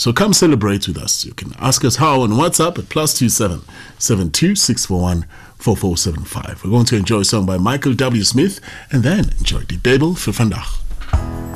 So come celebrate with us. You can ask us how on WhatsApp at +27 72 641 4475. We're going to enjoy a song by Michael W. Smith and then enjoy Die Bybel vir vandag.